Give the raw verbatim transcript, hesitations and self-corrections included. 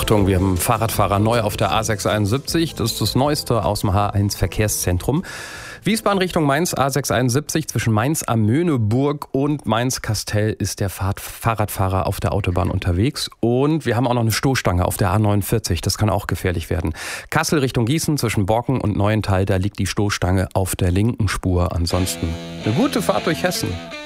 Achtung, wir haben Fahrradfahrer neu auf der A sechshunderteinundsiebzig. Das ist das Neueste aus dem H eins Verkehrszentrum. Wiesbaden Richtung Mainz, A sechshunderteinundsiebzig. Zwischen Mainz am Möhneburg und Mainz-Kastel ist der Fahrrad- Fahrradfahrer auf der Autobahn unterwegs. Und wir haben auch noch eine Stoßstange auf der A neunundvierzig. Das kann auch gefährlich werden. Kassel Richtung Gießen zwischen Borken und Neuental, da liegt die Stoßstange auf der linken Spur. Ansonsten eine gute Fahrt durch Hessen.